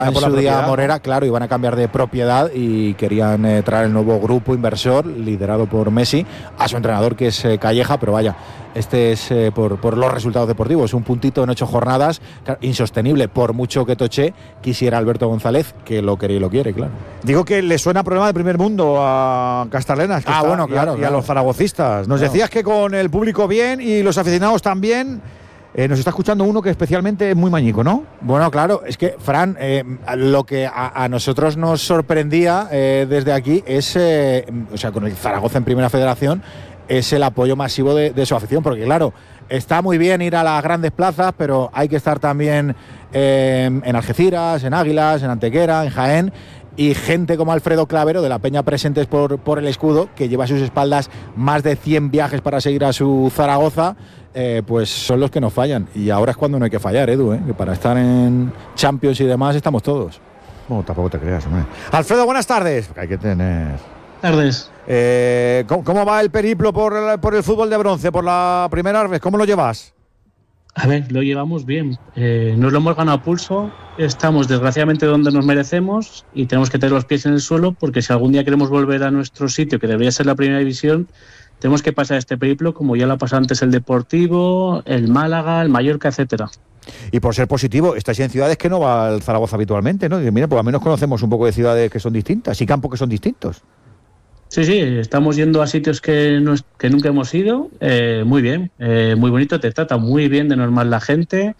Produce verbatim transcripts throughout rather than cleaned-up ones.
En su día Morera, claro, iban a cambiar de propiedad y querían eh, traer el nuevo grupo inversor liderado por Messi a su entrenador, que es eh, Calleja, pero vaya, este es eh, por, por los resultados deportivos, un puntito en ocho jornadas, claro, insostenible, por mucho que Toché quisiera Alberto González, que lo quiere y lo quiere, claro. Digo que le suena problema de primer mundo a Castarenas, que ah, está, bueno, claro, y, a, claro. y a los zaragocistas. Nos claro. decías que con el público bien y los aficionados también. Eh, nos está escuchando uno que especialmente es muy mañico, ¿no? Bueno, claro, es que, Fran, eh, lo que a, a nosotros nos sorprendía eh, desde aquí es, eh, o sea, con el Zaragoza en Primera Federación, es el apoyo masivo de, de su afición, porque claro, está muy bien ir a las grandes plazas, pero hay que estar también eh, en Algeciras, en Águilas, en Antequera, en Jaén, y gente como Alfredo Clavero de la Peña Presentes por, por el Escudo, que lleva a sus espaldas más de cien viajes para seguir a su Zaragoza, eh, pues son los que nos fallan. Y ahora es cuando no hay que fallar, Edu, ¿eh? Que para estar en Champions y demás estamos todos. Bueno, tampoco te creas, hombre. Alfredo, buenas tardes. Hay que tener... Tardes. Eh, ¿cómo, ¿Cómo va el periplo por el, por el fútbol de bronce, por la primera vez? ¿Cómo lo llevas? A ver, lo llevamos bien. Eh, nos lo hemos ganado a pulso. Estamos desgraciadamente donde nos merecemos y tenemos que tener los pies en el suelo, porque si algún día queremos volver a nuestro sitio, que debería ser la primera división, tenemos que pasar este periplo como ya lo ha pasado antes el Deportivo, el Málaga, el Mallorca, etcétera. Y por ser positivo, estáis en ciudades que no va al Zaragoza habitualmente, ¿no? Y mira, pues al menos conocemos un poco de ciudades que son distintas y campos que son distintos. Sí, sí, estamos yendo a sitios que, no, que nunca hemos ido, eh, muy bien, eh, muy bonito, te trata muy bien de normal la gente,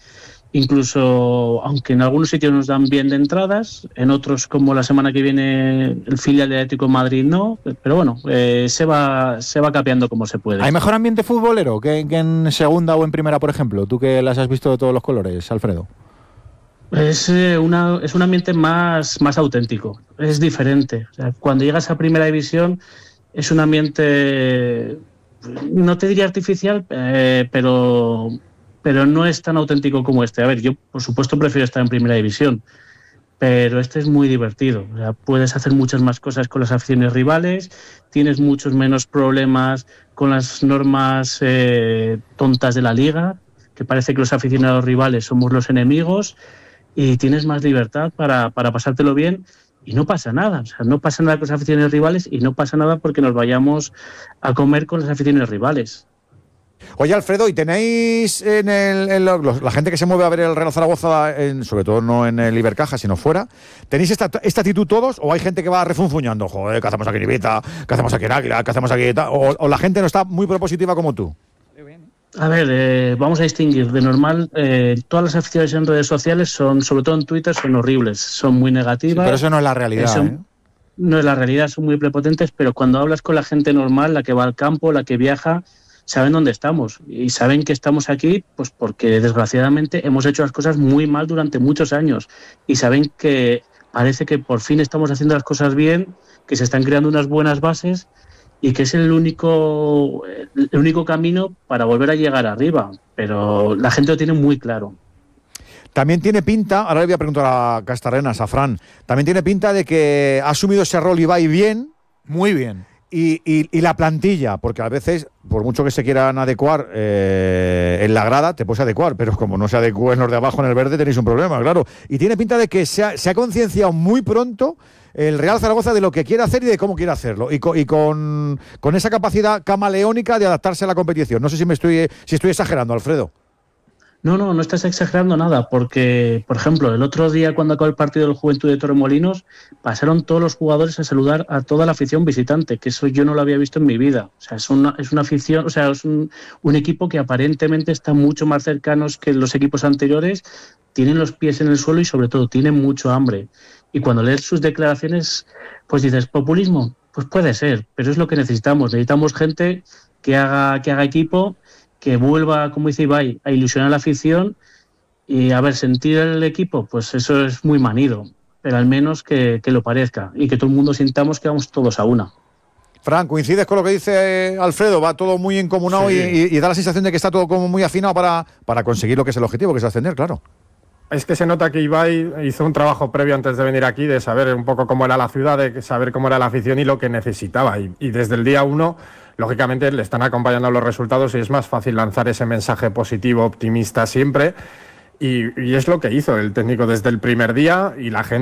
incluso aunque en algunos sitios nos dan bien de entradas, en otros como la semana que viene el filial de Atlético de Madrid no, pero bueno, eh, se va se va capeando como se puede. ¿Hay mejor ambiente futbolero que, que en segunda o en primera, por ejemplo? Tú que las has visto de todos los colores, Alfredo. Es, eh, una, es un ambiente más, más auténtico, es diferente. O sea, cuando llegas a Primera División es un ambiente, no te diría artificial, eh, pero, pero no es tan auténtico como este. A ver, yo por supuesto prefiero estar en Primera División, pero este es muy divertido. O sea, puedes hacer muchas más cosas con las aficiones rivales, tienes muchos menos problemas con las normas eh, tontas de la liga, que parece que los aficionados rivales somos los enemigos, y tienes más libertad para, para pasártelo bien y no pasa nada. O sea, no pasa nada con las aficiones rivales y no pasa nada porque nos vayamos a comer con las aficiones rivales. Oye, Alfredo, ¿y tenéis en, el, en los, la gente que se mueve a ver el Real Zaragoza, en, sobre todo no en el Ibercaja, sino fuera, ¿tenéis esta, esta actitud todos o hay gente que va refunfuñando? Joder, ¿qué hacemos aquí en Ibiza? ¿Qué hacemos aquí en Águila? ¿Qué hacemos aquí? O, o la gente no está muy propositiva como tú. A ver, eh, vamos a distinguir. De normal, eh, todas las aficiones en redes sociales son, sobre todo en Twitter, son horribles, son muy negativas. Sí, pero eso no es la realidad. Son, ¿eh? No es la realidad, son muy prepotentes, pero cuando hablas con la gente normal, la que va al campo, la que viaja, saben dónde estamos y saben que estamos aquí pues porque desgraciadamente hemos hecho las cosas muy mal durante muchos años y saben que parece que por fin estamos haciendo las cosas bien, que se están creando unas buenas bases y que es el único, el único camino para volver a llegar arriba, pero la gente lo tiene muy claro. También tiene pinta, ahora le voy a preguntar a Castarenas, a Fran, también tiene pinta de que ha asumido ese rol Ibai bien, muy bien. Y, y, y la plantilla, porque a veces, por mucho que se quieran adecuar eh, en la grada, te puedes adecuar, pero como no se adecúen los de abajo en el verde, tenéis un problema, claro. Y tiene pinta de que se ha, se ha concienciado muy pronto el Real Zaragoza de lo que quiere hacer y de cómo quiere hacerlo. Y, co, y con, con esa capacidad camaleónica de adaptarse a la competición. No sé si me estoy, si estoy exagerando, Alfredo. No, no, no estás exagerando nada, porque, por ejemplo, el otro día cuando acabó el partido del Juventud de Torremolinos, pasaron todos los jugadores a saludar a toda la afición visitante, que eso yo no lo había visto en mi vida. O sea, es una, es una afición, o sea, es un, un equipo que aparentemente está mucho más cercanos que los equipos anteriores, tienen los pies en el suelo y sobre todo tienen mucho hambre. Y cuando lees sus declaraciones, pues dices, ¿populismo? Pues puede ser, pero es lo que necesitamos. Necesitamos gente que haga, que haga equipo, que vuelva, como dice Ibai, a ilusionar a la afición y, a ver, sentir el equipo, pues eso es muy manido, pero al menos que, que lo parezca y que todo el mundo sintamos que vamos todos a una. Fran, ¿coincides con lo que dice Alfredo? Va todo muy encomunado sí. y, y, y da la sensación de que está todo como muy afinado para, para conseguir lo que es el objetivo, que es ascender, claro. Es que se nota que Ibai hizo un trabajo previo antes de venir aquí, de saber un poco cómo era la ciudad, de saber cómo era la afición y lo que necesitaba. Y, y desde el día uno, lógicamente, le están acompañando los resultados y es más fácil lanzar ese mensaje positivo, optimista siempre. y, y es lo que hizo el técnico desde el primer día y la gente